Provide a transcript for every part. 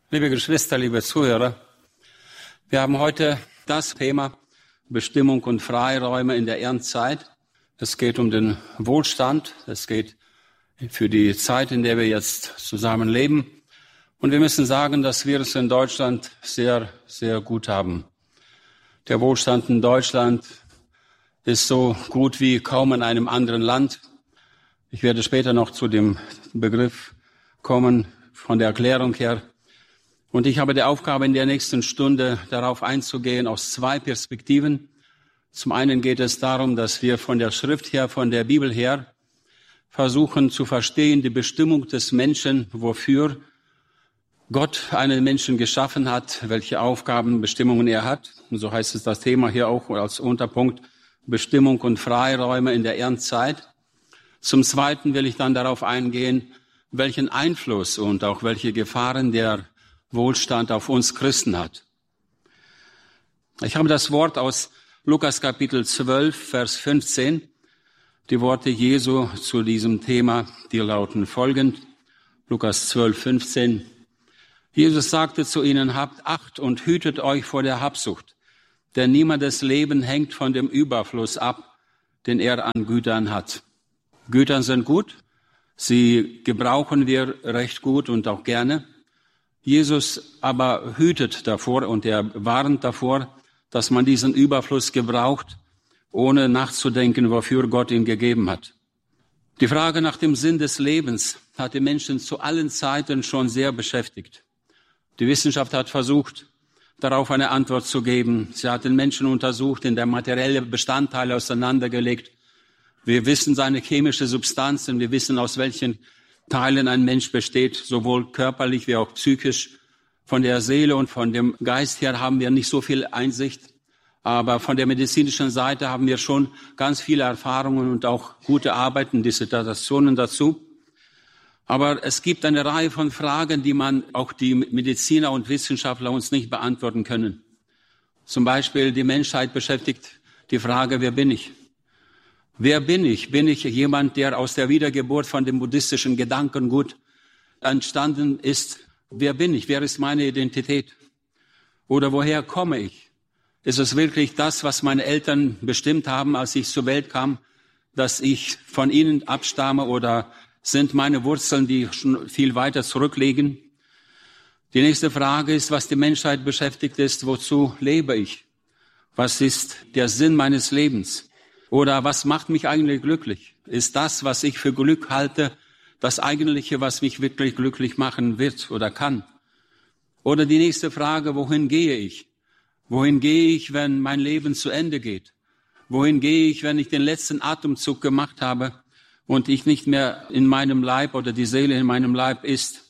Liebe Geschwister, liebe Zuhörer, wir haben heute das Thema Bestimmung und Freiräume in der Erntezeit. Es geht um den Wohlstand, es geht für die Zeit, in der wir jetzt zusammen leben. Und wir müssen sagen, dass wir es in Deutschland sehr, sehr gut haben. Der Wohlstand in Deutschland ist so gut wie kaum in einem anderen Land. Ich werde später noch zu dem Begriff kommen, von der Erklärung her. Und ich habe die Aufgabe, in der nächsten Stunde darauf einzugehen, aus zwei Perspektiven. Zum einen geht es darum, dass wir von der Schrift her, von der Bibel her, versuchen zu verstehen, die Bestimmung des Menschen, wofür Gott einen Menschen geschaffen hat, welche Aufgaben, Bestimmungen er hat. Und so heißt es das Thema hier auch als Unterpunkt, Bestimmung und Freiräume in der Erntezeit. Zum Zweiten will ich dann darauf eingehen, welchen Einfluss und auch welche Gefahren der Wohlstand auf uns Christen hat. Ich habe das Wort aus Lukas Kapitel 12, Vers 15, die Worte Jesu zu diesem Thema, die lauten folgend, Lukas 12, 15. Jesus sagte zu ihnen, habt Acht und hütet euch vor der Habsucht, denn niemandes Leben hängt von dem Überfluss ab, den er an Gütern hat. Güter sind gut, sie gebrauchen wir recht gut und auch gerne. Jesus aber hütet davor und er warnt davor, dass man diesen Überfluss gebraucht, ohne nachzudenken, wofür Gott ihn gegeben hat. Die Frage nach dem Sinn des Lebens hat die Menschen zu allen Zeiten schon sehr beschäftigt. Die Wissenschaft hat versucht, darauf eine Antwort zu geben. Sie hat den Menschen untersucht, in der materielle Bestandteile auseinandergelegt. Wir wissen seine chemische Substanzen, wir wissen, aus welchen Teilen ein Mensch besteht, sowohl körperlich wie auch psychisch. Von der Seele und von dem Geist her haben wir nicht so viel Einsicht, aber von der medizinischen Seite haben wir schon ganz viele Erfahrungen und auch gute Arbeiten, Dissertationen dazu. Aber es gibt eine Reihe von Fragen, die auch die Mediziner und Wissenschaftler uns nicht beantworten können. Zum Beispiel die Menschheit beschäftigt die Frage, wer bin ich? Wer bin ich? Bin ich jemand, der aus der Wiedergeburt von dem buddhistischen Gedankengut entstanden ist? Wer bin ich? Wer ist meine Identität? Oder woher komme ich? Ist es wirklich das, was meine Eltern bestimmt haben, als ich zur Welt kam, dass ich von ihnen abstamme, oder sind meine Wurzeln, die schon viel weiter zurückliegen? Die nächste Frage ist, was die Menschheit beschäftigt ist, wozu lebe ich? Was ist der Sinn meines Lebens? Oder was macht mich eigentlich glücklich? Ist das, was ich für Glück halte, das Eigentliche, was mich wirklich glücklich machen wird oder kann? Oder die nächste Frage, wohin gehe ich? Wohin gehe ich, wenn mein Leben zu Ende geht? Wohin gehe ich, wenn ich den letzten Atemzug gemacht habe und ich nicht mehr in meinem Leib oder die Seele in meinem Leib ist?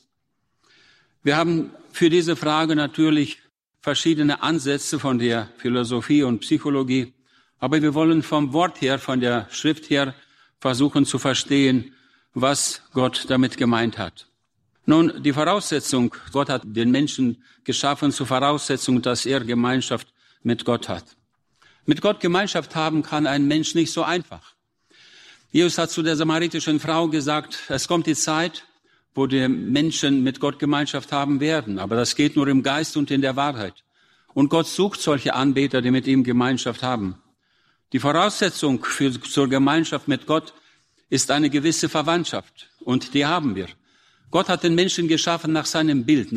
Wir haben für diese Frage natürlich verschiedene Ansätze von der Philosophie und Psychologie. Aber wir wollen vom Wort her, von der Schrift her versuchen zu verstehen, was Gott damit gemeint hat. Nun, die Voraussetzung, Gott hat den Menschen geschaffen zur Voraussetzung, dass er Gemeinschaft mit Gott hat. Mit Gott Gemeinschaft haben kann ein Mensch nicht so einfach. Jesus hat zu der samaritischen Frau gesagt, es kommt die Zeit, wo die Menschen mit Gott Gemeinschaft haben werden. Aber das geht nur im Geist und in der Wahrheit. Und Gott sucht solche Anbeter, die mit ihm Gemeinschaft haben. Die Voraussetzung zur Gemeinschaft mit Gott ist eine gewisse Verwandtschaft. Und die haben wir. Gott hat den Menschen geschaffen nach seinem Bild,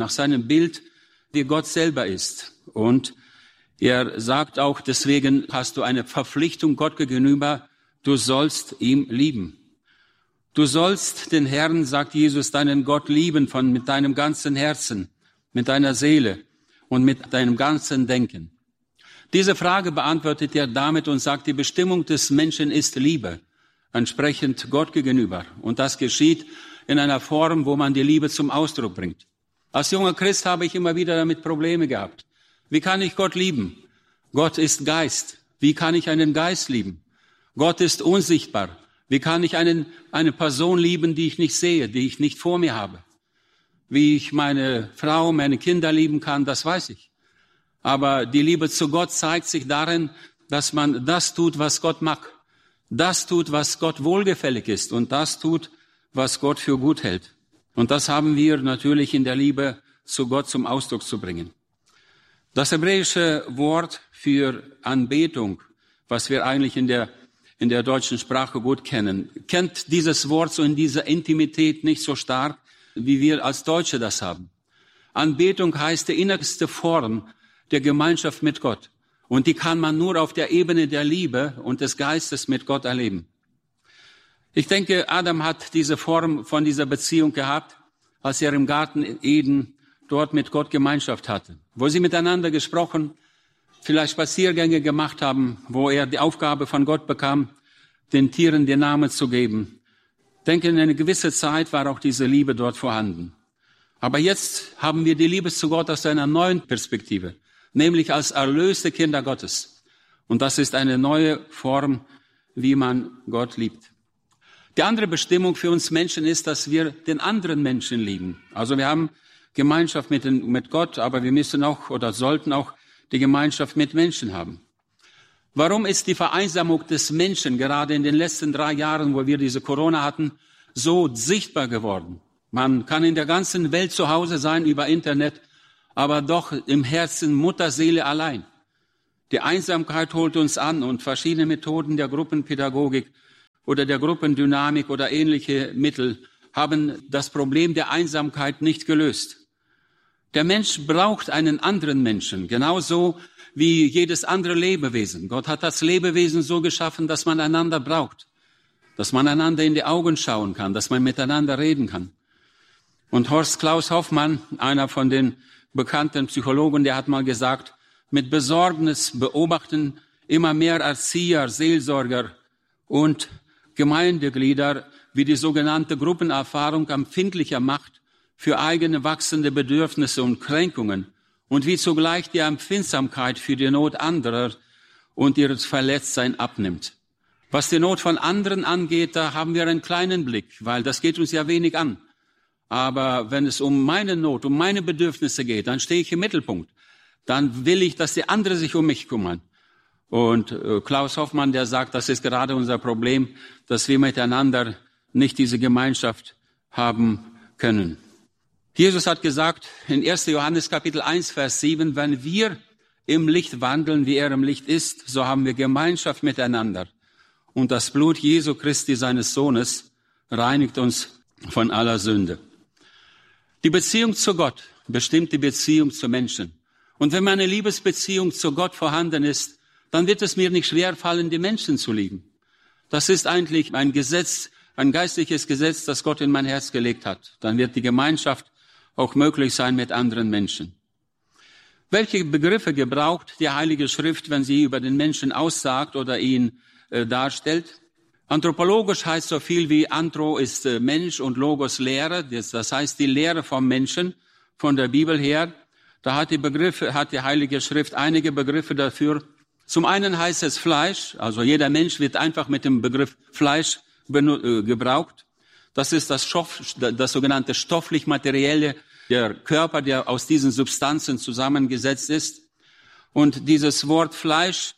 wie Gott selber ist. Und er sagt auch, deswegen hast du eine Verpflichtung Gott gegenüber, du sollst ihn lieben. Du sollst den Herrn, sagt Jesus, deinen Gott lieben mit deinem ganzen Herzen, mit deiner Seele und mit deinem ganzen Denken. Diese Frage beantwortet er damit und sagt, die Bestimmung des Menschen ist Liebe, entsprechend Gott gegenüber. Und das geschieht in einer Form, wo man die Liebe zum Ausdruck bringt. Als junger Christ habe ich immer wieder damit Probleme gehabt. Wie kann ich Gott lieben? Gott ist Geist. Wie kann ich einen Geist lieben? Gott ist unsichtbar. Wie kann ich eine Person lieben, die ich nicht sehe, die ich nicht vor mir habe? Wie ich meine Frau, meine Kinder lieben kann, das weiß ich. Aber die Liebe zu Gott zeigt sich darin, dass man das tut, was Gott mag. Das tut, was Gott wohlgefällig ist. Und das tut, was Gott für gut hält. Und das haben wir natürlich in der Liebe zu Gott zum Ausdruck zu bringen. Das hebräische Wort für Anbetung, was wir eigentlich in der deutschen Sprache gut kennen, kennt dieses Wort so in dieser Intimität nicht so stark, wie wir als Deutsche das haben. Anbetung heißt die innerste Form der Gemeinschaft mit Gott. Und die kann man nur auf der Ebene der Liebe und des Geistes mit Gott erleben. Ich denke, Adam hat diese Form von dieser Beziehung gehabt, als er im Garten Eden dort mit Gott Gemeinschaft hatte, wo sie miteinander gesprochen, vielleicht Spaziergänge gemacht haben, wo er die Aufgabe von Gott bekam, den Tieren den Namen zu geben. Ich denke, in einer gewissen Zeit war auch diese Liebe dort vorhanden. Aber jetzt haben wir die Liebe zu Gott aus einer neuen Perspektive, nämlich als erlöste Kinder Gottes. Und das ist eine neue Form, wie man Gott liebt. Die andere Bestimmung für uns Menschen ist, dass wir den anderen Menschen lieben. Also wir haben Gemeinschaft mit Gott, aber wir müssen auch oder sollten auch die Gemeinschaft mit Menschen haben. Warum ist die Vereinsamung des Menschen gerade in den letzten 3 Jahren, wo wir diese Corona hatten, so sichtbar geworden? Man kann in der ganzen Welt zu Hause sein über Internet, aber doch im Herzen Mutterseele allein. Die Einsamkeit holt uns an und verschiedene Methoden der Gruppenpädagogik oder der Gruppendynamik oder ähnliche Mittel haben das Problem der Einsamkeit nicht gelöst. Der Mensch braucht einen anderen Menschen, genauso wie jedes andere Lebewesen. Gott hat das Lebewesen so geschaffen, dass man einander braucht, dass man einander in die Augen schauen kann, dass man miteinander reden kann. Und Horst Klaus Hoffmann, einer von den bekannten Psychologen, der hat mal gesagt, mit Besorgnis beobachten immer mehr Erzieher, Seelsorger und Gemeindeglieder, wie die sogenannte Gruppenerfahrung empfindlicher macht für eigene wachsende Bedürfnisse und Kränkungen und wie zugleich die Empfindsamkeit für die Not anderer und ihres Verletztsein abnimmt. Was die Not von anderen angeht, da haben wir einen kleinen Blick, weil das geht uns ja wenig an. Aber wenn es um meine Not, um meine Bedürfnisse geht, dann stehe ich im Mittelpunkt. Dann will ich, dass die anderen sich um mich kümmern. Und Klaus Hoffmann, der sagt, das ist gerade unser Problem, dass wir miteinander nicht diese Gemeinschaft haben können. Jesus hat gesagt in 1. Johannes Kapitel 1, Vers 7, wenn wir im Licht wandeln, wie er im Licht ist, so haben wir Gemeinschaft miteinander. Und das Blut Jesu Christi, seines Sohnes, reinigt uns von aller Sünde. Die Beziehung zu Gott bestimmt die Beziehung zu Menschen. Und wenn meine Liebesbeziehung zu Gott vorhanden ist, dann wird es mir nicht schwerfallen, die Menschen zu lieben. Das ist eigentlich ein Gesetz, ein geistliches Gesetz, das Gott in mein Herz gelegt hat. Dann wird die Gemeinschaft auch möglich sein mit anderen Menschen. Welche Begriffe gebraucht die Heilige Schrift, wenn sie über den Menschen aussagt oder ihn darstellt? Anthropologisch heißt so viel wie Anthro ist Mensch und Logos Lehre. Das heißt die Lehre vom Menschen, von der Bibel her. Da hat die Heilige Schrift einige Begriffe dafür. Zum einen heißt es Fleisch, also jeder Mensch wird einfach mit dem Begriff Fleisch gebraucht. Das ist das sogenannte stofflich-materielle, der Körper, der aus diesen Substanzen zusammengesetzt ist. Und dieses Wort Fleisch,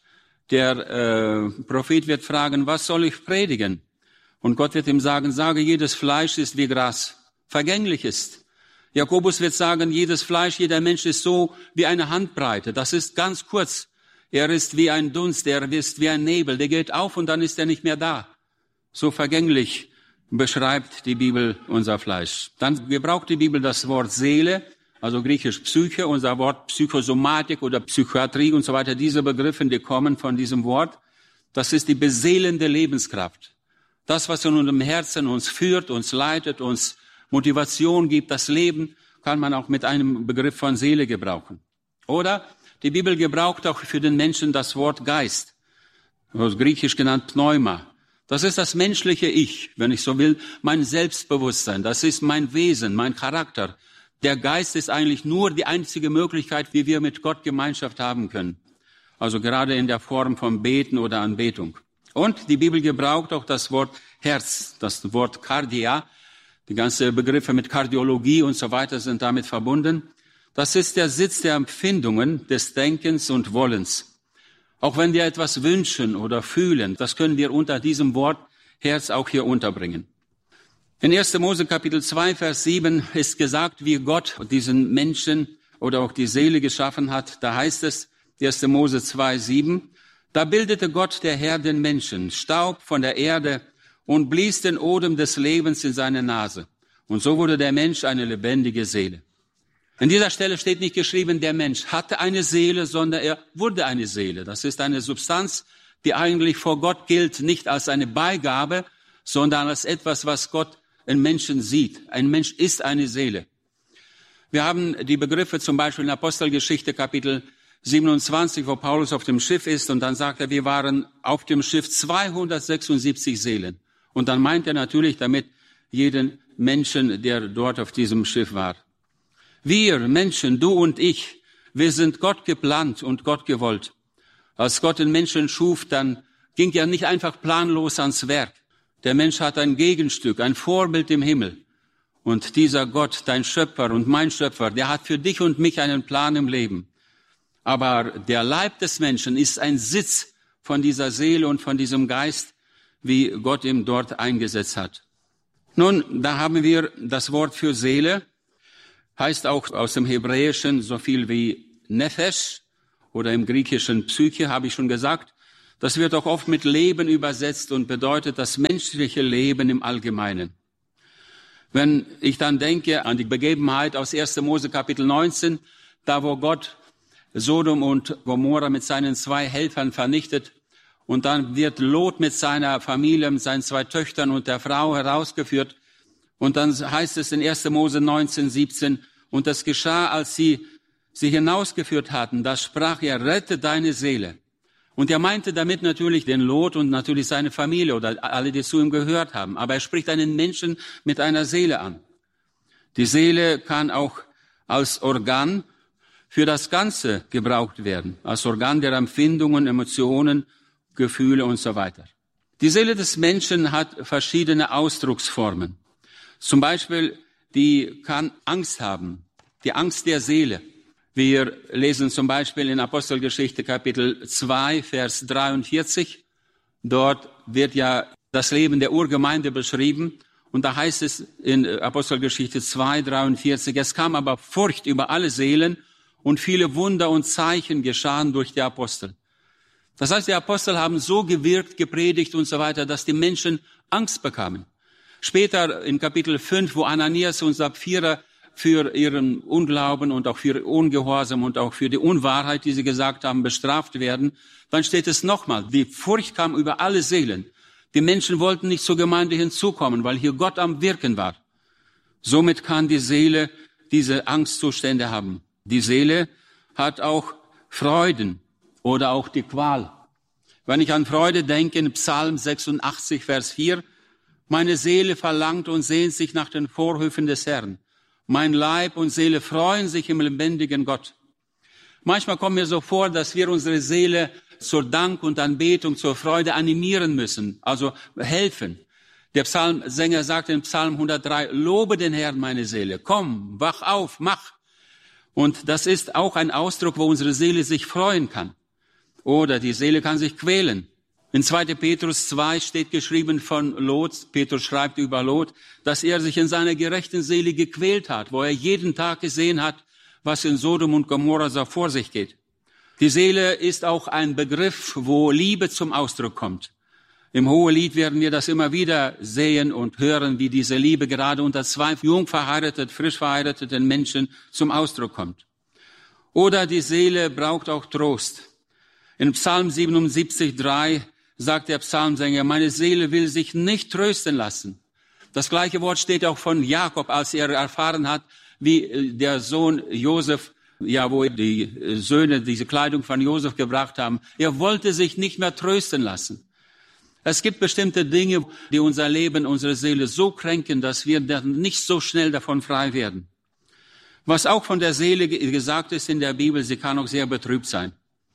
der Prophet wird fragen, was soll ich predigen? Und Gott wird ihm sagen, sage, jedes Fleisch ist wie Gras, vergänglich ist. Jakobus wird sagen, jedes Fleisch, jeder Mensch ist so wie eine Handbreite. Das ist ganz kurz. Er ist wie ein Dunst, er ist wie ein Nebel. Der geht auf und dann ist er nicht mehr da. So vergänglich beschreibt die Bibel unser Fleisch. Dann gebraucht die Bibel das Wort Seele, also griechisch Psyche, unser Wort Psychosomatik oder Psychiatrie und so weiter. Diese Begriffe, die kommen von diesem Wort. Das ist die beseelende Lebenskraft. Das, was in unserem Herzen uns führt, uns leitet, uns Motivation gibt, das Leben, kann man auch mit einem Begriff von Seele gebrauchen. Oder die Bibel gebraucht auch für den Menschen das Wort Geist, also griechisch genannt Pneuma. Das ist das menschliche Ich, wenn ich so will, mein Selbstbewusstsein. Das ist mein Wesen, mein Charakter. Der Geist ist eigentlich nur die einzige Möglichkeit, wie wir mit Gott Gemeinschaft haben können. Also gerade in der Form von Beten oder Anbetung. Und die Bibel gebraucht auch das Wort Herz, das Wort Kardia. Die ganzen Begriffe mit Kardiologie und so weiter sind damit verbunden. Das ist der Sitz der Empfindungen, des Denkens und Wollens. Auch wenn wir etwas wünschen oder fühlen, das können wir unter diesem Wort Herz auch hier unterbringen. In 1. Mose Kapitel 2, Vers 7 ist gesagt, wie Gott diesen Menschen oder auch die Seele geschaffen hat. Da heißt es, 1. Mose 2, 7, da bildete Gott, der Herr, den Menschen, Staub von der Erde und blies den Odem des Lebens in seine Nase. Und so wurde der Mensch eine lebendige Seele. An dieser Stelle steht nicht geschrieben, der Mensch hatte eine Seele, sondern er wurde eine Seele. Das ist eine Substanz, die eigentlich vor Gott gilt, nicht als eine Beigabe, sondern als etwas, was Gott in Menschen sieht. Ein Mensch ist eine Seele. Wir haben die Begriffe zum Beispiel in Apostelgeschichte Kapitel 27, wo Paulus auf dem Schiff ist und dann sagt er, wir waren auf dem Schiff 276 Seelen. Und dann meint er natürlich damit jeden Menschen, der dort auf diesem Schiff war. Wir Menschen, du und ich, wir sind Gott geplant und Gott gewollt. Als Gott den Menschen schuf, dann ging er nicht einfach planlos ans Werk. Der Mensch hat ein Gegenstück, ein Vorbild im Himmel. Und dieser Gott, dein Schöpfer und mein Schöpfer, der hat für dich und mich einen Plan im Leben. Aber der Leib des Menschen ist ein Sitz von dieser Seele und von diesem Geist, wie Gott ihn dort eingesetzt hat. Nun, da haben wir das Wort für Seele, heißt auch aus dem Hebräischen so viel wie Nefesh oder im Griechischen Psyche, habe ich schon gesagt. Das wird auch oft mit Leben übersetzt und bedeutet das menschliche Leben im Allgemeinen. Wenn ich dann denke an die Begebenheit aus 1. Mose Kapitel 19, da wo Gott Sodom und Gomorra mit seinen 2 Helfern vernichtet und dann wird Lot mit seiner Familie, mit seinen 2 Töchtern und der Frau herausgeführt und dann heißt es in 1. Mose 19, 17, und das geschah, als sie hinausgeführt hatten, da sprach er, rette deine Seele. Und er meinte damit natürlich den Lot und natürlich seine Familie oder alle, die zu ihm gehört haben. Aber er spricht einen Menschen mit einer Seele an. Die Seele kann auch als Organ für das Ganze gebraucht werden. Als Organ der Empfindungen, Emotionen, Gefühle und so weiter. Die Seele des Menschen hat verschiedene Ausdrucksformen. Zum Beispiel, die kann Angst haben. Die Angst der Seele. Wir lesen zum Beispiel in Apostelgeschichte Kapitel 2, Vers 43. Dort wird ja das Leben der Urgemeinde beschrieben. Und da heißt es in Apostelgeschichte 2, 43, es kam aber Furcht über alle Seelen und viele Wunder und Zeichen geschahen durch die Apostel. Das heißt, die Apostel haben so gewirkt, gepredigt und so weiter, dass die Menschen Angst bekamen. Später in Kapitel 5, wo Ananias und Sapphira für ihren Unglauben und auch für ihr Ungehorsam und auch für die Unwahrheit, die sie gesagt haben, bestraft werden, dann steht es nochmal, die Furcht kam über alle Seelen. Die Menschen wollten nicht zur Gemeinde hinzukommen, weil hier Gott am Wirken war. Somit kann die Seele diese Angstzustände haben. Die Seele hat auch Freuden oder auch die Qual. Wenn ich an Freude denke, in Psalm 86, Vers 4, meine Seele verlangt und sehnt sich nach den Vorhöfen des Herrn. Mein Leib und Seele freuen sich im lebendigen Gott. Manchmal kommt mir so vor, dass wir unsere Seele zur Dank und Anbetung, zur Freude animieren müssen, also helfen. Der Psalmsänger sagt in Psalm 103, lobe den Herrn, meine Seele, komm, wach auf, mach. Und das ist auch ein Ausdruck, wo unsere Seele sich freuen kann. Oder die Seele kann sich quälen. In 2. Petrus 2 steht geschrieben von Lot, Petrus schreibt über Lot, dass er sich in seiner gerechten Seele gequält hat, wo er jeden Tag gesehen hat, was in Sodom und Gomorra so vor sich geht. Die Seele ist auch ein Begriff, wo Liebe zum Ausdruck kommt. Im Hohelied werden wir das immer wieder sehen und hören, wie diese Liebe gerade unter 2 jung verheirateten, frisch verheirateten Menschen zum Ausdruck kommt. Oder die Seele braucht auch Trost. In Psalm 77, 3 sagt der Psalmsänger, meine Seele will sich nicht trösten lassen. Das gleiche Wort steht auch von Jakob, als er erfahren hat, wie der Sohn Josef, ja, wo die Söhne diese Kleidung von Josef gebracht haben. Er wollte sich nicht mehr trösten lassen. Es gibt bestimmte Dinge, die unser Leben, unsere Seele so kränken, dass wir dann nicht so schnell davon frei werden. Was auch von der Seele gesagt ist in der Bibel, sie kann auch sehr betrübt sein.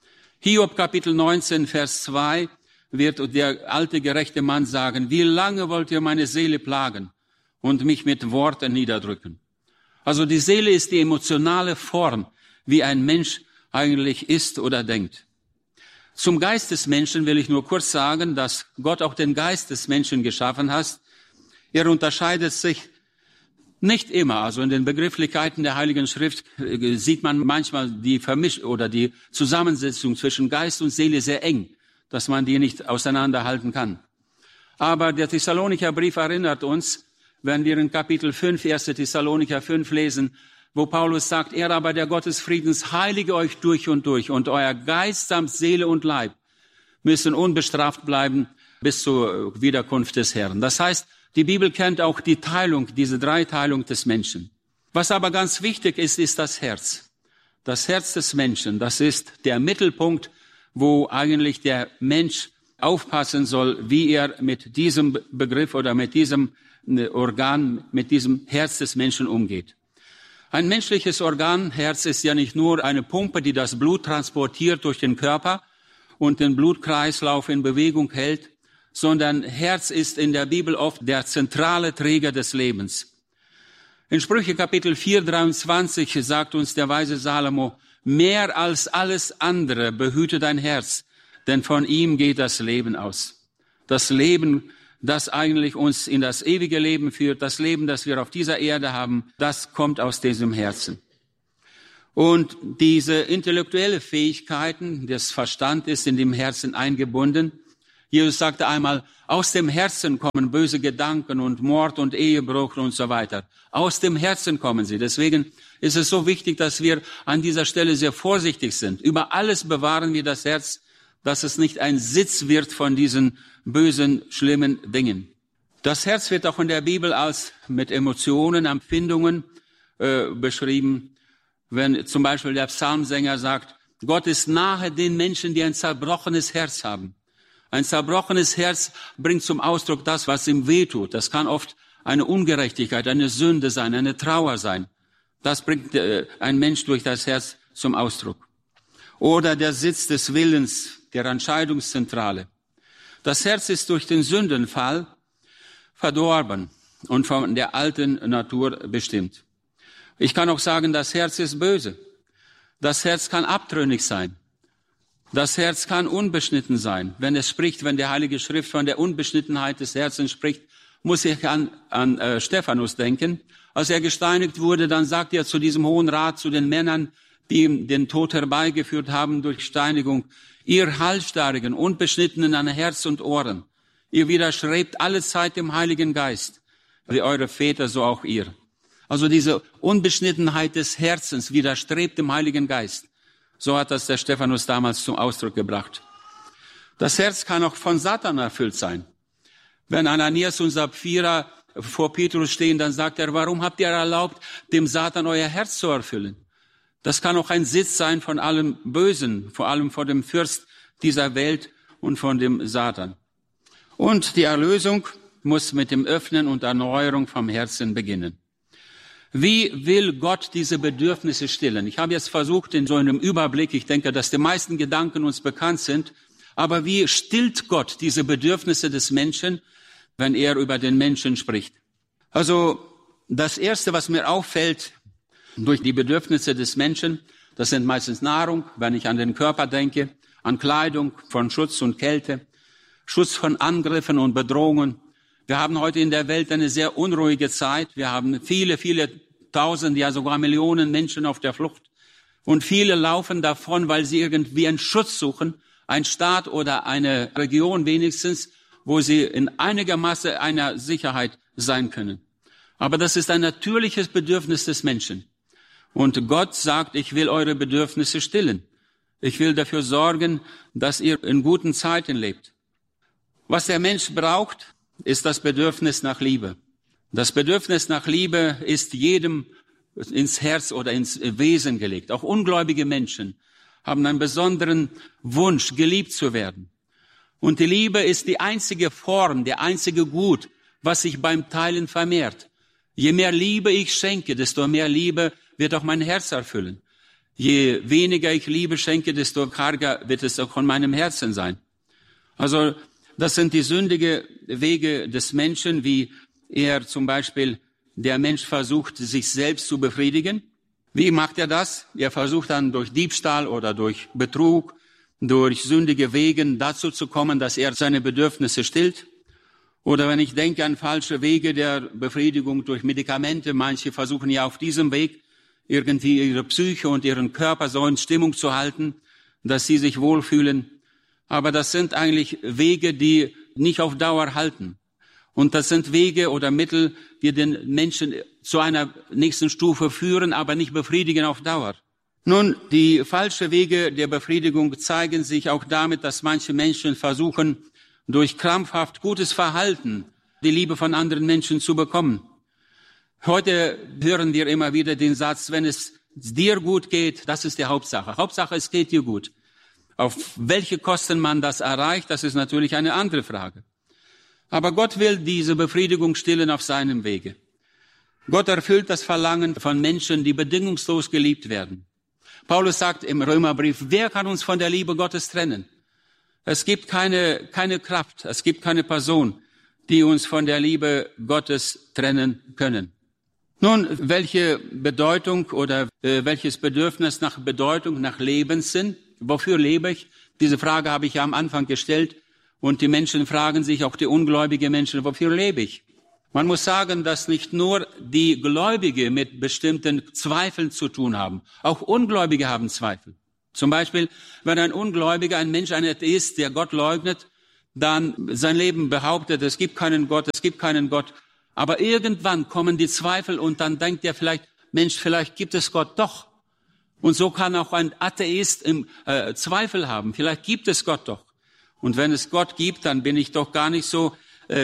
Hiob Kapitel 19, Vers 2 wird der alte gerechte Mann sagen, wie lange wollt ihr meine Seele plagen und mich mit Worten niederdrücken? Also die Seele ist die emotionale Form, wie ein Mensch eigentlich ist oder denkt. Zum Geist des Menschen will ich nur kurz sagen, dass Gott auch den Geist des Menschen geschaffen hat. Er unterscheidet sich nicht immer. Also in den Begrifflichkeiten der Heiligen Schrift sieht man manchmal die Zusammensetzung zwischen Geist und Seele sehr eng, dass man die nicht auseinanderhalten kann. Aber der Thessalonicher Brief erinnert uns, wenn wir in Kapitel 5, 1. Thessalonicher 5 lesen, wo Paulus sagt, er aber der Gott des Friedens heilige euch durch und euer Geist samt Seele und Leib müssen unbestraft bleiben bis zur Wiederkunft des Herrn. Das heißt, die Bibel kennt auch die Teilung, diese Dreiteilung des Menschen. Was aber ganz wichtig ist, ist das Herz. Das Herz des Menschen, das ist der Mittelpunkt, wo eigentlich der Mensch aufpassen soll, wie er mit diesem Begriff oder mit diesem Organ, mit diesem Herz des Menschen umgeht. Ein menschliches Organ, Herz, ist ja nicht nur eine Pumpe, die das Blut transportiert durch den Körper und den Blutkreislauf in Bewegung hält, sondern Herz ist in der Bibel oft der zentrale Träger des Lebens. In Sprüche Kapitel 4, 23 sagt uns der weise Salomo, mehr als alles andere behüte dein Herz, denn von ihm geht das Leben aus. Das Leben, das eigentlich uns in das ewige Leben führt, das Leben, das wir auf dieser Erde haben, das kommt aus diesem Herzen. Und diese intellektuelle Fähigkeiten, das Verstand ist in dem Herzen eingebunden. Jesus sagte einmal, aus dem Herzen kommen böse Gedanken und Mord und Ehebruch und so weiter. Aus dem Herzen kommen sie. Deswegen ist es so wichtig, dass wir an dieser Stelle sehr vorsichtig sind. Über alles bewahren wir das Herz, dass es nicht ein Sitz wird von diesen bösen, schlimmen Dingen. Das Herz wird auch in der Bibel als mit Emotionen, Empfindungen beschrieben. Wenn zum Beispiel der Psalmsänger sagt, Gott ist nahe den Menschen, die ein zerbrochenes Herz haben. Ein zerbrochenes Herz bringt zum Ausdruck das, was ihm wehtut. Das kann oft eine Ungerechtigkeit, eine Sünde sein, eine Trauer sein. Das bringt ein Mensch durch das Herz zum Ausdruck. Oder der Sitz des Willens, der Entscheidungszentrale. Das Herz ist durch den Sündenfall verdorben und von der alten Natur bestimmt. Ich kann auch sagen, das Herz ist böse. Das Herz kann abtrünnig sein. Das Herz kann unbeschnitten sein. Wenn der Heilige Schrift von der Unbeschnittenheit des Herzens spricht, muss ich an Stephanus denken. Als er gesteinigt wurde, dann sagt er zu diesem Hohen Rat, zu den Männern, die ihm den Tod herbeigeführt haben durch Steinigung, ihr Halsstarrigen, Unbeschnittenen an Herz und Ohren, ihr widerstrebt alle Zeit dem Heiligen Geist, wie eure Väter, so auch ihr. Also diese Unbeschnittenheit des Herzens widerstrebt dem Heiligen Geist. So hat das der Stephanus damals zum Ausdruck gebracht. Das Herz kann auch von Satan erfüllt sein. Wenn Ananias und Sapphira vor Petrus stehen, dann sagt er, warum habt ihr erlaubt, dem Satan euer Herz zu erfüllen? Das kann auch ein Sitz sein von allem Bösen, vor allem von dem Fürst dieser Welt und von dem Satan. Und die Erlösung muss mit dem Öffnen und Erneuerung vom Herzen beginnen. Wie will Gott diese Bedürfnisse stillen? Ich habe jetzt versucht, in so einem Überblick, ich denke, dass die meisten Gedanken uns bekannt sind, aber wie stillt Gott diese Bedürfnisse des Menschen, wenn er über den Menschen spricht? Also das Erste, was mir auffällt durch die Bedürfnisse des Menschen, das sind meistens Nahrung, wenn ich an den Körper denke, an Kleidung, von Schutz und Kälte, Schutz von Angriffen und Bedrohungen. Wir haben heute in der Welt eine sehr unruhige Zeit. Wir haben viele, viele Tausend, ja sogar Millionen Menschen auf der Flucht. Und viele laufen davon, weil sie irgendwie einen Schutz suchen, ein Staat oder eine Region wenigstens, wo sie in einigermaßen einer Sicherheit sein können. Aber das ist ein natürliches Bedürfnis des Menschen. Und Gott sagt, ich will eure Bedürfnisse stillen. Ich will dafür sorgen, dass ihr in guten Zeiten lebt. Was der Mensch braucht, ist das Bedürfnis nach Liebe. Das Bedürfnis nach Liebe ist jedem ins Herz oder ins Wesen gelegt. Auch ungläubige Menschen haben einen besonderen Wunsch, geliebt zu werden. Und die Liebe ist die einzige Form, der einzige Gut, was sich beim Teilen vermehrt. Je mehr Liebe ich schenke, desto mehr Liebe wird auch mein Herz erfüllen. Je weniger ich Liebe schenke, desto karger wird es auch von meinem Herzen sein. Also das sind die sündigen Wege des Menschen, wie er zum Beispiel, der Mensch versucht, sich selbst zu befriedigen. Wie macht er das? Er versucht dann durch Diebstahl oder durch Betrug, durch sündige Wegen dazu zu kommen, dass er seine Bedürfnisse stillt. Oder wenn ich denke an falsche Wege der Befriedigung durch Medikamente, manche versuchen ja auf diesem Weg irgendwie ihre Psyche und ihren Körper so in Stimmung zu halten, dass sie sich wohlfühlen. Aber das sind eigentlich Wege, die nicht auf Dauer halten. Und das sind Wege oder Mittel, die den Menschen zu einer nächsten Stufe führen, aber nicht befriedigen auf Dauer. Nun, die falschen Wege der Befriedigung zeigen sich auch damit, dass manche Menschen versuchen, durch krampfhaft gutes Verhalten die Liebe von anderen Menschen zu bekommen. Heute hören wir immer wieder den Satz, wenn es dir gut geht, das ist die Hauptsache. Hauptsache, es geht dir gut. Auf welche Kosten man das erreicht, das ist natürlich eine andere Frage. Aber Gott will diese Befriedigung stillen auf seinem Wege. Gott erfüllt das Verlangen von Menschen, die bedingungslos geliebt werden. Paulus sagt im Römerbrief, wer kann uns von der Liebe Gottes trennen? Es gibt keine Kraft, es gibt keine Person, die uns von der Liebe Gottes trennen können. Nun, welche Bedeutung oder welches Bedürfnis nach Bedeutung, nach Lebenssinn, wofür lebe ich? Diese Frage habe ich ja am Anfang gestellt. Und die Menschen fragen sich, auch die ungläubigen Menschen, wofür lebe ich? Man muss sagen, dass nicht nur die Gläubigen mit bestimmten Zweifeln zu tun haben. Auch Ungläubige haben Zweifel. Zum Beispiel, wenn ein Ungläubiger, ein Mensch, ein Atheist, der Gott leugnet, dann sein Leben behauptet, es gibt keinen Gott. Aber irgendwann kommen die Zweifel und dann denkt er vielleicht, Mensch, vielleicht gibt es Gott doch. Und so kann auch ein Atheist Zweifel haben. Vielleicht gibt es Gott doch. Und wenn es Gott gibt, dann bin ich doch gar nicht so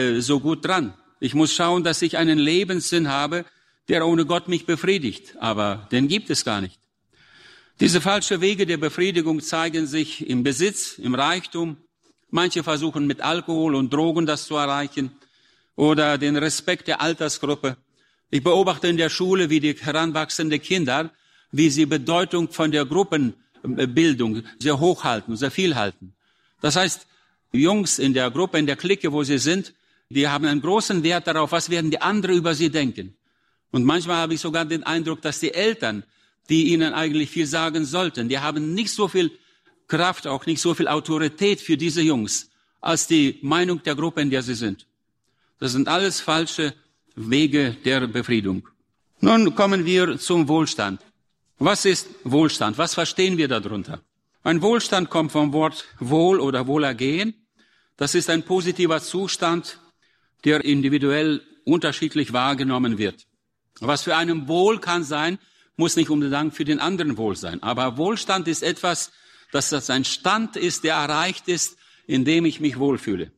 gut dran. Ich muss schauen, dass ich einen Lebenssinn habe, der ohne Gott mich befriedigt. Aber den gibt es gar nicht. Diese falschen Wege der Befriedigung zeigen sich im Besitz, im Reichtum. Manche versuchen mit Alkohol und Drogen das zu erreichen. Oder den Respekt der Altersgruppe. Ich beobachte in der Schule, wie die heranwachsenden Kinder, wie sie Bedeutung von der Gruppenbildung sehr hoch halten, sehr viel halten. Das heißt, Jungs in der Gruppe, in der Clique, wo sie sind, die haben einen großen Wert darauf, was werden die anderen über sie denken. Und manchmal habe ich sogar den Eindruck, dass die Eltern, die ihnen eigentlich viel sagen sollten, die haben nicht so viel Kraft, auch nicht so viel Autorität für diese Jungs, als die Meinung der Gruppe, in der sie sind. Das sind alles falsche Wege der Befriedigung. Nun kommen wir zum Wohlstand. Was ist Wohlstand? Was verstehen wir darunter? Ein Wohlstand kommt vom Wort Wohl oder Wohlergehen. Das ist ein positiver Zustand, der individuell unterschiedlich wahrgenommen wird. Was für einen Wohl kann sein, muss nicht unbedingt für den anderen Wohl sein. Aber Wohlstand ist etwas, dass das ein Stand ist, der erreicht ist, in dem ich mich wohlfühle.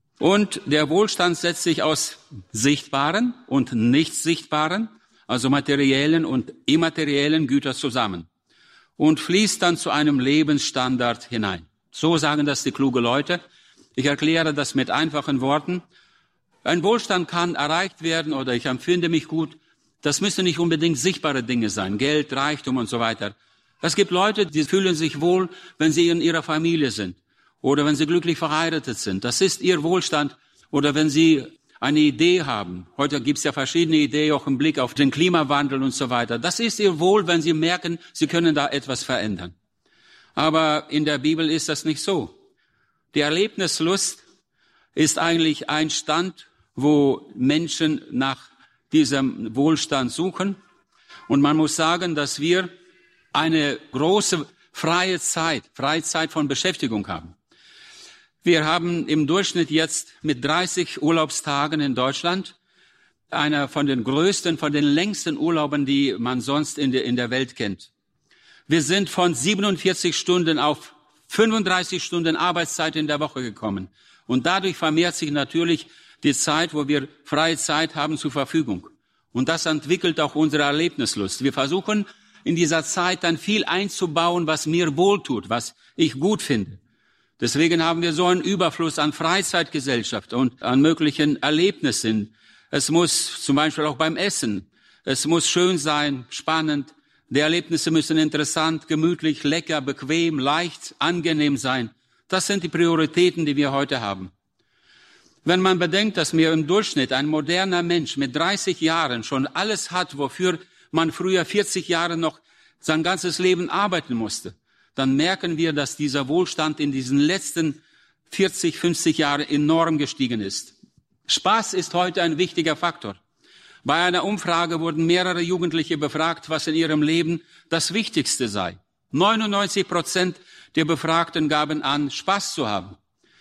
Und der Wohlstand setzt sich aus sichtbaren und nicht sichtbaren, also materiellen und immateriellen Gütern zusammen und fließt dann zu einem Lebensstandard hinein. So sagen das die klugen Leute. Ich erkläre das mit einfachen Worten. Ein Wohlstand kann erreicht werden oder ich empfinde mich gut. Das müssen nicht unbedingt sichtbare Dinge sein, Geld, Reichtum und so weiter. Es gibt Leute, die fühlen sich wohl, wenn sie in ihrer Familie sind oder wenn sie glücklich verheiratet sind. Das ist ihr Wohlstand. Oder wenn sie eine Idee haben. Heute gibt es ja verschiedene Ideen, auch im Blick auf den Klimawandel und so weiter. Das ist ihr Wohl, wenn sie merken, sie können da etwas verändern. Aber in der Bibel ist das nicht so. Die Erlebnislust ist eigentlich ein Stand, wo Menschen nach diesem Wohlstand suchen. Und man muss sagen, dass wir eine große freie Zeit von Beschäftigung haben. Wir haben im Durchschnitt jetzt mit 30 Urlaubstagen in Deutschland einer von den größten, von den längsten Urlauben, die man sonst in der Welt kennt. Wir sind von 47 Stunden auf 35 Stunden Arbeitszeit in der Woche gekommen. Und dadurch vermehrt sich natürlich die Zeit, wo wir freie Zeit haben zur Verfügung. Und das entwickelt auch unsere Erlebnislust. Wir versuchen in dieser Zeit dann viel einzubauen, was mir wohltut, was ich gut finde. Deswegen haben wir so einen Überfluss an Freizeitgesellschaft und an möglichen Erlebnissen. Es muss zum Beispiel auch beim Essen, es muss schön sein, spannend. Die Erlebnisse müssen interessant, gemütlich, lecker, bequem, leicht, angenehm sein. Das sind die Prioritäten, die wir heute haben. Wenn man bedenkt, dass mir im Durchschnitt ein moderner Mensch mit 30 Jahren schon alles hat, wofür man früher 40 Jahre noch sein ganzes Leben arbeiten musste, dann merken wir, dass dieser Wohlstand in diesen letzten 40, 50 Jahren enorm gestiegen ist. Spaß ist heute ein wichtiger Faktor. Bei einer Umfrage wurden mehrere Jugendliche befragt, was in ihrem Leben das Wichtigste sei. 99% der Befragten gaben an, Spaß zu haben.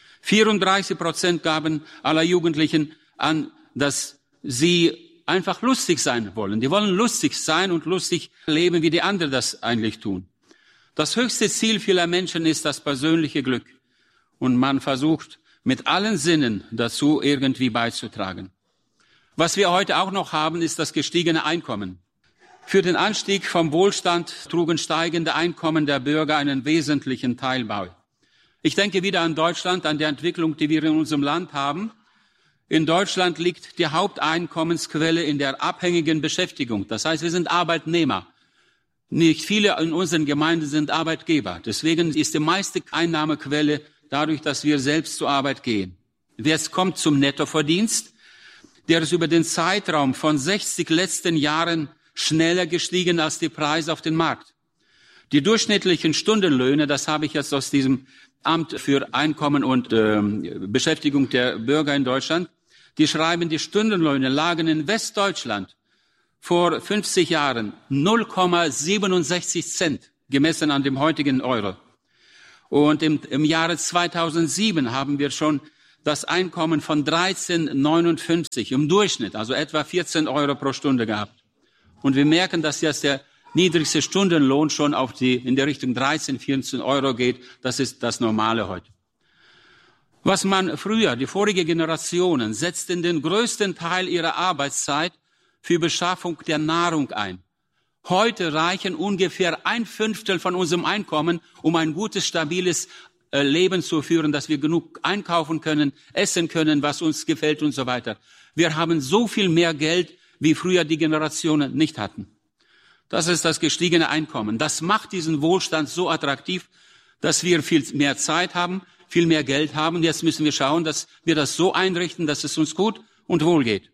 34% gaben aller Jugendlichen an, dass sie einfach lustig sein wollen. Die wollen lustig sein und lustig leben, wie die anderen das eigentlich tun. Das höchste Ziel vieler Menschen ist das persönliche Glück. Und man versucht mit allen Sinnen dazu irgendwie beizutragen. Was wir heute auch noch haben, ist das gestiegene Einkommen. Für den Anstieg vom Wohlstand trugen steigende Einkommen der Bürger einen wesentlichen Teil bei. Ich denke wieder an Deutschland, an die Entwicklung, die wir in unserem Land haben. In Deutschland liegt die Haupteinkommensquelle in der abhängigen Beschäftigung. Das heißt, wir sind Arbeitnehmer. Nicht viele in unseren Gemeinden sind Arbeitgeber. Deswegen ist die meiste Einnahmequelle dadurch, dass wir selbst zur Arbeit gehen. Jetzt kommt zum Nettoverdienst. Der ist über den Zeitraum von 60 letzten Jahren schneller gestiegen als die Preise auf dem Markt. Die durchschnittlichen Stundenlöhne, das habe ich jetzt aus diesem Amt für Einkommen und Beschäftigung der Bürger in Deutschland, die schreiben, die Stundenlöhne lagen in Westdeutschland vor 50 Jahren 0,67 Cent, gemessen an dem heutigen Euro. Und im Jahre 2007 haben wir schon das Einkommen von 13,59 im Durchschnitt, also etwa 14 Euro pro Stunde gehabt. Und wir merken, dass jetzt der niedrigste Stundenlohn schon in der Richtung 13, 14 Euro geht. Das ist das Normale heute. Was man früher, die vorige Generationen, setzten den größten Teil ihrer Arbeitszeit für Beschaffung der Nahrung ein. Heute reichen ungefähr 1/5 von unserem Einkommen, um ein gutes, stabiles Leben zu führen, dass wir genug einkaufen können, essen können, was uns gefällt und so weiter. Wir haben so viel mehr Geld, wie früher die Generationen nicht hatten. Das ist das gestiegene Einkommen. Das macht diesen Wohlstand so attraktiv, dass wir viel mehr Zeit haben, viel mehr Geld haben. Jetzt müssen wir schauen, dass wir das so einrichten, dass es uns gut und wohl geht.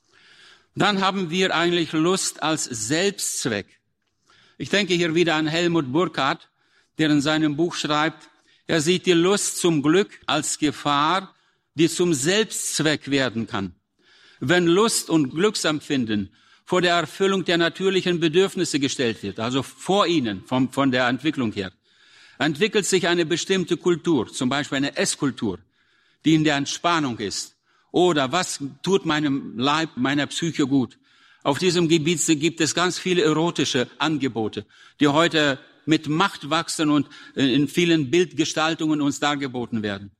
Dann haben wir eigentlich Lust als Selbstzweck. Ich denke hier wieder an Helmut Burkhardt, der in seinem Buch schreibt, er sieht die Lust zum Glück als Gefahr, die zum Selbstzweck werden kann. Wenn Lust und Glücksempfinden vor der Erfüllung der natürlichen Bedürfnisse gestellt wird, also vor ihnen, von der Entwicklung her, entwickelt sich eine bestimmte Kultur, zum Beispiel eine Esskultur, die in der Entspannung ist. Oder was tut meinem Leib, meiner Psyche gut? Auf diesem Gebiet gibt es ganz viele erotische Angebote, die heute mit Macht wachsen und in vielen Bildgestaltungen uns dargeboten werden.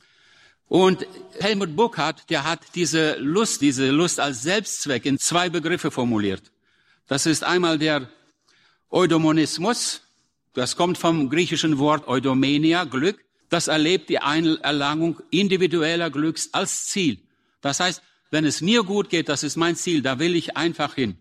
Und Helmut Burkhardt, der hat diese Lust als Selbstzweck in 2 Begriffe formuliert. Das ist einmal der Eudaimonismus, das kommt vom griechischen Wort Eudaimonia, Glück. Das erlebt die Erlangung individueller Glücks als Ziel. Das heißt, wenn es mir gut geht, das ist mein Ziel, da will ich einfach hin.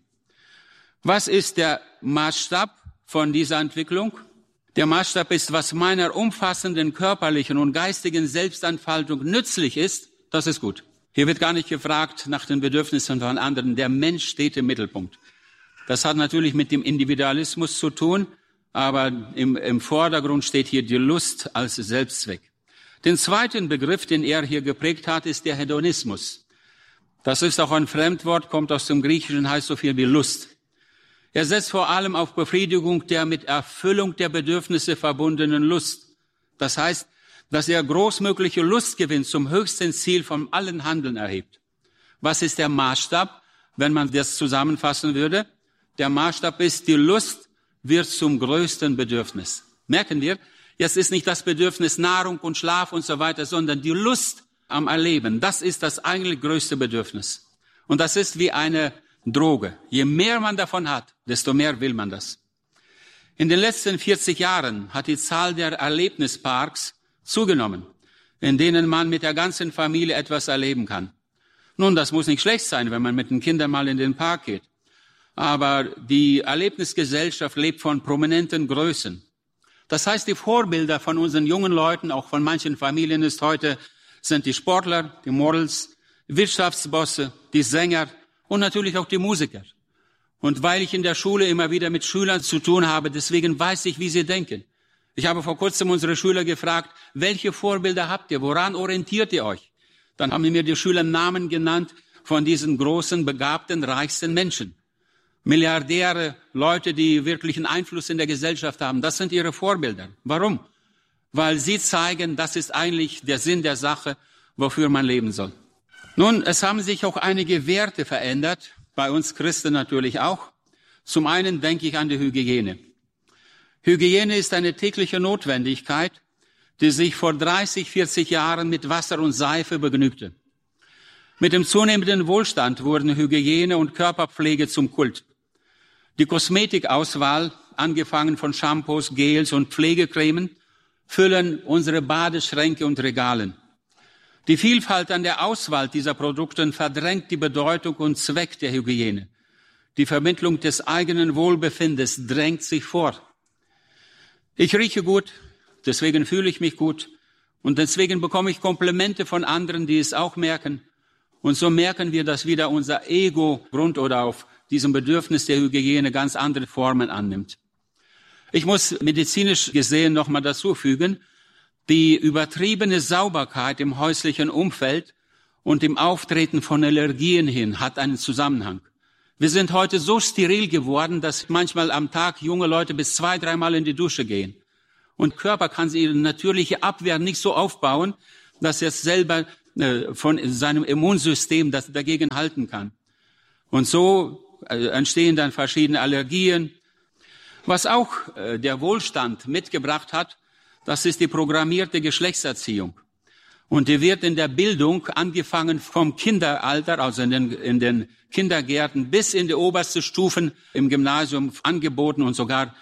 Was ist der Maßstab von dieser Entwicklung? Der Maßstab ist, was meiner umfassenden körperlichen und geistigen Selbstentfaltung nützlich ist, das ist gut. Hier wird gar nicht gefragt nach den Bedürfnissen von anderen. Der Mensch steht im Mittelpunkt. Das hat natürlich mit dem Individualismus zu tun, aber im Vordergrund steht hier die Lust als Selbstzweck. Den zweiten Begriff, den er hier geprägt hat, ist der Hedonismus. Das ist auch ein Fremdwort, kommt aus dem Griechischen, heißt so viel wie Lust. Er setzt vor allem auf Befriedigung der mit Erfüllung der Bedürfnisse verbundenen Lust. Das heißt, dass er großmögliche Lustgewinn zum höchsten Ziel von allen Handeln erhebt. Was ist der Maßstab, wenn man das zusammenfassen würde? Der Maßstab ist, die Lust wird zum größten Bedürfnis. Merken wir, jetzt ist nicht das Bedürfnis Nahrung und Schlaf und so weiter, sondern die Lust am Erleben. Das ist das eigentlich größte Bedürfnis. Und das ist wie eine Droge. Je mehr man davon hat, desto mehr will man das. In den letzten 40 Jahren hat die Zahl der Erlebnisparks zugenommen, in denen man mit der ganzen Familie etwas erleben kann. Nun, das muss nicht schlecht sein, wenn man mit den Kindern mal in den Park geht. Aber die Erlebnisgesellschaft lebt von prominenten Größen. Das heißt, die Vorbilder von unseren jungen Leuten, auch von manchen Familien sind die Sportler, die Models, Wirtschaftsbosse, die Sänger und natürlich auch die Musiker. Und weil ich in der Schule immer wieder mit Schülern zu tun habe, deswegen weiß ich, wie sie denken. Ich habe vor kurzem unsere Schüler gefragt, welche Vorbilder habt ihr? Woran orientiert ihr euch? Dann haben mir die Schüler Namen genannt von diesen großen, begabten, reichsten Menschen. Milliardäre, Leute, die wirklichen Einfluss in der Gesellschaft haben. Das sind ihre Vorbilder. Warum? Weil sie zeigen, das ist eigentlich der Sinn der Sache, wofür man leben soll. Nun, es haben sich auch einige Werte verändert, bei uns Christen natürlich auch. Zum einen denke ich an die Hygiene. Hygiene ist eine tägliche Notwendigkeit, die sich vor 30, 40 Jahren mit Wasser und Seife begnügte. Mit dem zunehmenden Wohlstand wurden Hygiene und Körperpflege zum Kult. Die Kosmetikauswahl, angefangen von Shampoos, Gels und Pflegecremen, füllen unsere Badeschränke und Regalen. Die Vielfalt an der Auswahl dieser Produkte verdrängt die Bedeutung und Zweck der Hygiene. Die Vermittlung des eigenen Wohlbefindens drängt sich vor. Ich rieche gut, deswegen fühle ich mich gut und deswegen bekomme ich Komplimente von anderen, die es auch merken. Und so merken wir, dass wieder unser Ego Grund oder auf diesem Bedürfnis der Hygiene ganz andere Formen annimmt. Ich muss medizinisch gesehen nochmal dazu fügen, die übertriebene Sauberkeit im häuslichen Umfeld und im Auftreten von Allergien hin hat einen Zusammenhang. Wir sind heute so steril geworden, dass manchmal am Tag junge Leute bis 2-3 Mal in die Dusche gehen. Und Körper kann ihre natürliche Abwehr nicht so aufbauen, dass er es selber von seinem Immunsystem das dagegen halten kann. Und so entstehen dann verschiedene Allergien. Was auch der Wohlstand mitgebracht hat, das ist die programmierte Geschlechtserziehung. Und die wird in der Bildung, angefangen vom Kinderalter, also in den Kindergärten, bis in die obersten Stufen im Gymnasium angeboten und sogar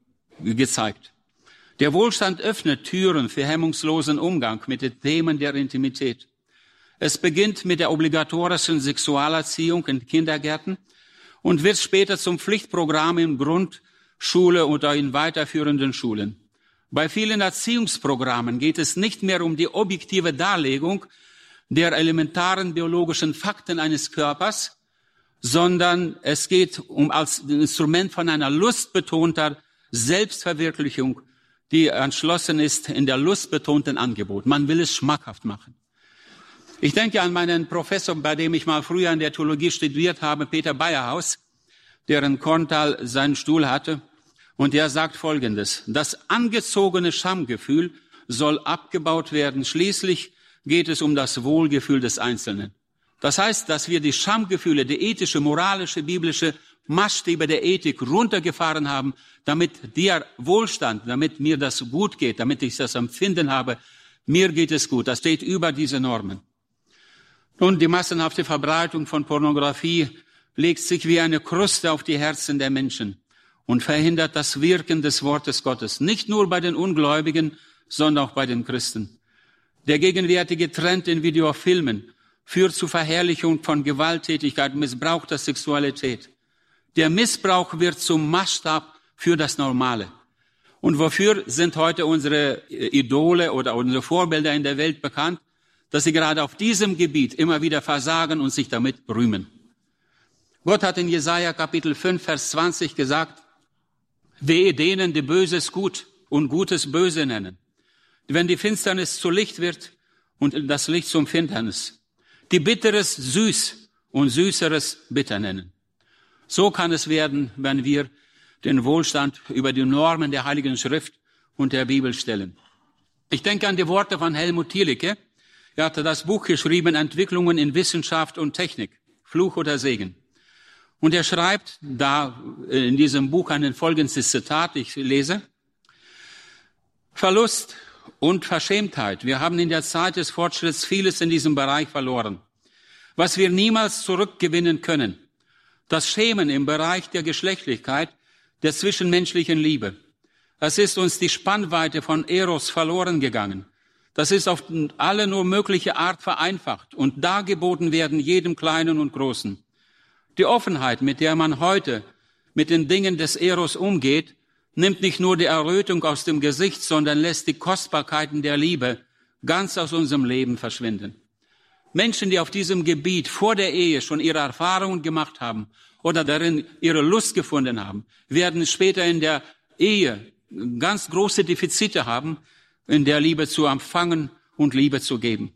gezeigt. Der Wohlstand öffnet Türen für hemmungslosen Umgang mit den Themen der Intimität. Es beginnt mit der obligatorischen Sexualerziehung in Kindergärten und wird später zum Pflichtprogramm in Grundschule oder in weiterführenden Schulen. Bei vielen Erziehungsprogrammen geht es nicht mehr um die objektive Darlegung der elementaren biologischen Fakten eines Körpers, sondern es geht um als Instrument von einer lustbetonter Selbstverwirklichung, die entschlossen ist in der lustbetonten Angebot. Man will es schmackhaft machen. Ich denke an meinen Professor, bei dem ich mal früher in der Theologie studiert habe, Peter Bayerhaus, der in Korntal seinen Stuhl hatte. Und er sagt Folgendes: Das angezogene Schamgefühl soll abgebaut werden. Schließlich geht es um das Wohlgefühl des Einzelnen. Das heißt, dass wir die Schamgefühle, die ethische, moralische, biblische Maßstäbe der Ethik runtergefahren haben, damit der Wohlstand, damit mir das gut geht, damit ich das Empfinden habe, mir geht es gut. Das steht über diese Normen. Nun, die massenhafte Verbreitung von Pornografie legt sich wie eine Kruste auf die Herzen der Menschen und verhindert das Wirken des Wortes Gottes, nicht nur bei den Ungläubigen, sondern auch bei den Christen. Der gegenwärtige Trend in Videofilmen führt zu Verherrlichung von Gewalttätigkeit, Missbrauch der Sexualität. Der Missbrauch wird zum Maßstab für das Normale. Und wofür sind heute unsere Idole oder unsere Vorbilder in der Welt bekannt? Dass sie gerade auf diesem Gebiet immer wieder versagen und sich damit rühmen. Gott hat in Jesaja Kapitel 5, Vers 20 gesagt: Wehe denen, die Böses gut und Gutes böse nennen. Wenn die Finsternis zu Licht wird und das Licht zum Finsternis. Die Bitteres süß und Süßeres bitter nennen. So kann es werden, wenn wir den Wohlstand über die Normen der Heiligen Schrift und der Bibel stellen. Ich denke an die Worte von Helmut Thielicke. Er hatte das Buch geschrieben, Entwicklungen in Wissenschaft und Technik, Fluch oder Segen. Und er schreibt da in diesem Buch ein folgendes Zitat, ich lese: Verlust und Verschämtheit. Wir haben in der Zeit des Fortschritts vieles in diesem Bereich verloren, was wir niemals zurückgewinnen können. Das Schämen im Bereich der Geschlechtlichkeit, der zwischenmenschlichen Liebe. Es ist uns die Spannweite von Eros verloren gegangen. Das ist auf alle nur mögliche Art vereinfacht und dargeboten werden jedem Kleinen und Großen. Die Offenheit, mit der man heute mit den Dingen des Eros umgeht, nimmt nicht nur die Errötung aus dem Gesicht, sondern lässt die Kostbarkeiten der Liebe ganz aus unserem Leben verschwinden. Menschen, die auf diesem Gebiet vor der Ehe schon ihre Erfahrungen gemacht haben oder darin ihre Lust gefunden haben, werden später in der Ehe ganz große Defizite haben, in der Liebe zu empfangen und Liebe zu geben.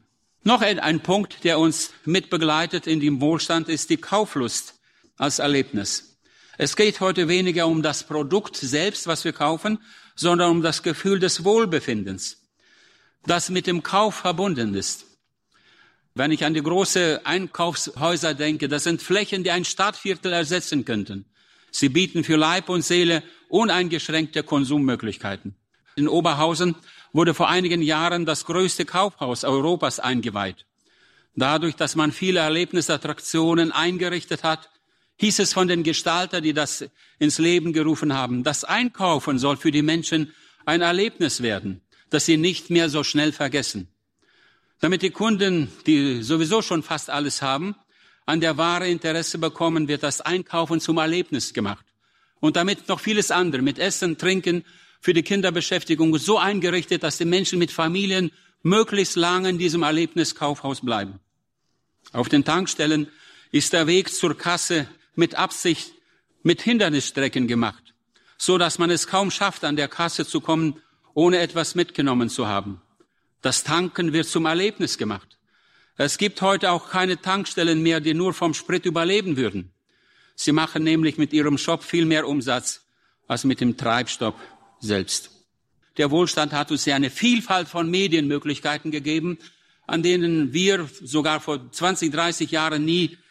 Noch ein Punkt, der uns mitbegleitet in dem Wohlstand, ist die Kauflust als Erlebnis. Es geht heute weniger um das Produkt selbst, was wir kaufen, sondern um das Gefühl des Wohlbefindens, das mit dem Kauf verbunden ist. Wenn ich an die großen Einkaufshäuser denke, das sind Flächen, die ein Stadtviertel ersetzen könnten. Sie bieten für Leib und Seele uneingeschränkte Konsummöglichkeiten. In Oberhausen wurde vor einigen Jahren das größte Kaufhaus Europas eingeweiht. Dadurch, dass man viele Erlebnisattraktionen eingerichtet hat, hieß es von den Gestaltern, die das ins Leben gerufen haben, das Einkaufen soll für die Menschen ein Erlebnis werden, das sie nicht mehr so schnell vergessen. Damit die Kunden, die sowieso schon fast alles haben, an der Ware Interesse bekommen, wird das Einkaufen zum Erlebnis gemacht. Und damit noch vieles andere, mit Essen, Trinken, für die Kinderbeschäftigung so eingerichtet, dass die Menschen mit Familien möglichst lange in diesem Erlebniskaufhaus bleiben. Auf den Tankstellen ist der Weg zur Kasse mit Absicht mit Hindernisstrecken gemacht, so dass man es kaum schafft, an der Kasse zu kommen, ohne etwas mitgenommen zu haben. Das Tanken wird zum Erlebnis gemacht. Es gibt heute auch keine Tankstellen mehr, die nur vom Sprit überleben würden. Sie machen nämlich mit ihrem Shop viel mehr Umsatz als mit dem Treibstoff selbst. Der Wohlstand hat uns ja eine Vielfalt von Medienmöglichkeiten gegeben, an denen wir sogar vor 20, 30 Jahren nie